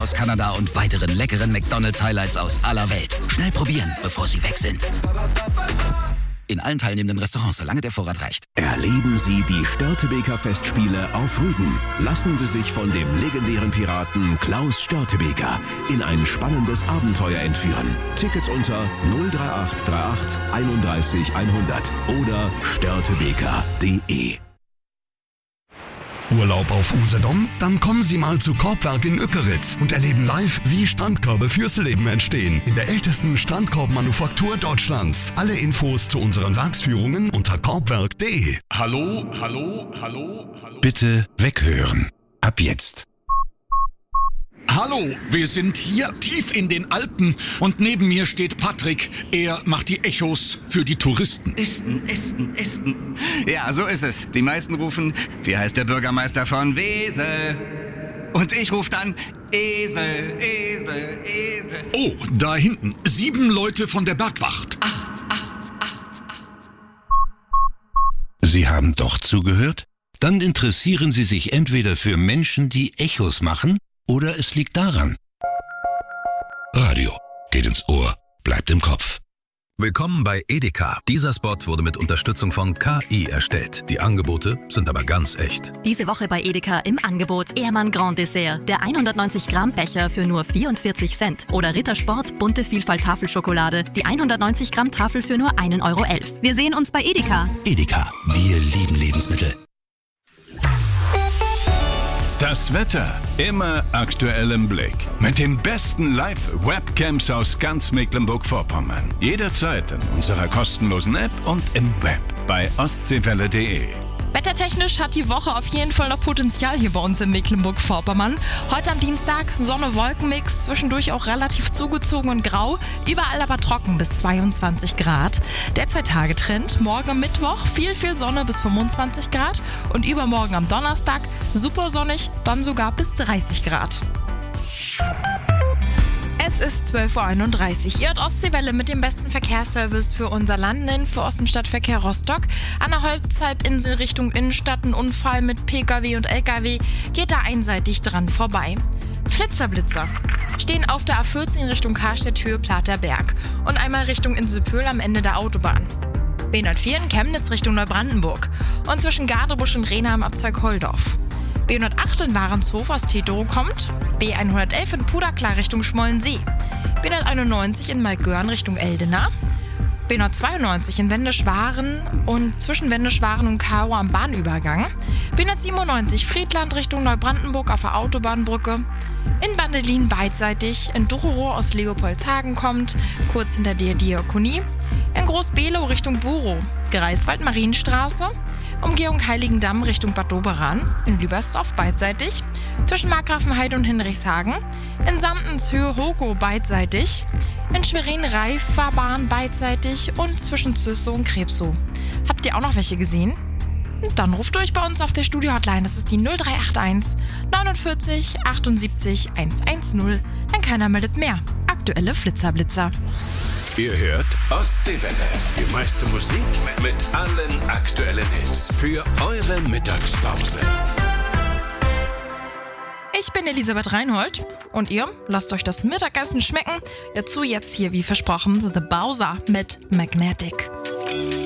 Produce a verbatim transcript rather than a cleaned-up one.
aus Kanada und weiteren leckeren McDonald's-Highlights aus aller Welt. Schnell probieren, bevor sie weg sind. In allen teilnehmenden Restaurants, solange der Vorrat reicht. Erleben Sie die Störtebeker Festspiele auf Rügen. Lassen Sie sich von dem legendären Piraten Klaus Störtebeker in ein spannendes Abenteuer entführen. Tickets unter null drei acht drei acht einunddreißig hundert oder störtebeker punkt de. Urlaub auf Usedom? Dann kommen Sie mal zu Korbwerk in Ückeritz und erleben live, wie Strandkörbe fürs Leben entstehen. In der ältesten Strandkorbmanufaktur Deutschlands. Alle Infos zu unseren Werksführungen unter korbwerk punkt de. Hallo, hallo, hallo, hallo. Bitte weghören. Ab jetzt. Hallo, wir sind hier tief in den Alpen und neben mir steht Patrick. Er macht die Echos für die Touristen. Esten, Esten, Esten. Ja, so ist es. Die meisten rufen, wie heißt der Bürgermeister von Wesel? Und ich rufe dann, Esel, Esel, Esel. Oh, da hinten, sieben Leute von der Bergwacht. Acht, acht, acht, acht. Sie haben doch zugehört? Dann interessieren Sie sich entweder für Menschen, die Echos machen, oder es liegt daran. Radio geht ins Ohr, bleibt im Kopf. Willkommen bei Edeka. Dieser Spot wurde mit Unterstützung von K I erstellt. Die Angebote sind aber ganz echt. Diese Woche bei Edeka im Angebot Ehrmann Grand Dessert. Der hundertneunzig Gramm Becher für nur vierundvierzig Cent. Oder Rittersport Bunte Vielfalt Tafelschokolade. Die hundertneunzig Gramm Tafel für nur ein Euro elf. Wir sehen uns bei Edeka. Edeka, wir lieben Lebensmittel. Das Wetter immer aktuell im Blick. Mit den besten Live-Webcams aus ganz Mecklenburg-Vorpommern. Jederzeit in unserer kostenlosen App und im Web bei ostseewelle punkt de. Wettertechnisch hat die Woche auf jeden Fall noch Potenzial hier bei uns in Mecklenburg-Vorpommern. Heute am Dienstag Sonne-Wolken-Mix, zwischendurch auch relativ zugezogen und grau, überall aber trocken bis zweiundzwanzig Grad. Der Zwei-Tage-Trend, morgen am Mittwoch viel, viel Sonne bis fünfundzwanzig Grad und übermorgen am Donnerstag super sonnig, dann sogar bis dreißig Grad. Es ist zwölf Uhr einunddreißig. Ihr hört Ostseewelle mit dem besten Verkehrsservice für unser Land. Info aus dem Stadtverkehr Rostock. An der Holzhalbinsel Richtung Innenstadt ein Unfall mit Pkw und Lkw geht da einseitig dran vorbei. Flitzerblitzer stehen auf der A vierzehn Richtung Karstedt-Höhe Platerberg und einmal Richtung Inselpöhl am Ende der Autobahn. B hundertvier in Chemnitz Richtung Neubrandenburg und zwischen Gardebusch und Rehna am Abzweig Holdorf. B hundertacht in Warenshof aus Tetero kommt, B hundertelf in Puderklar Richtung Schmollensee, B hunderteinundneunzig in Malgörn Richtung Eldena, B hundertzweiundneunzig in Wendeschwaren und zwischen Wendeschwaren und Karo am Bahnübergang, B hundertsiebenundneunzig Friedland Richtung Neubrandenburg auf der Autobahnbrücke, in Bandelin beidseitig, in Ducherow aus Leopoldshagen kommt, kurz hinter der Diakonie, in Groß-Below Richtung Burow, Greifswald-Marienstraße, Umgehung Heiligendamm Richtung Bad Doberan, in Lübersdorf beidseitig, zwischen Markgrafenheide und Hinrichshagen, in Samtens Höhe Hoko beidseitig, in Schwerin-Reif-Fahrbahn beidseitig und zwischen Züssow und Krebsow. Habt ihr auch noch welche gesehen? Dann ruft durch bei uns auf der Studio-Hotline, das ist die null drei acht eins neunundvierzig achtundsiebzig hundertzehn. Dann keiner meldet mehr. Aktuelle Flitzerblitzer. Ihr hört Ostseewelle. Die meiste Musik mit allen aktuellen Hits für eure Mittagspause. Ich bin Elisabeth Reinhold und ihr lasst euch das Mittagessen schmecken. Dazu jetzt hier wie versprochen The Bowser mit Magnetic.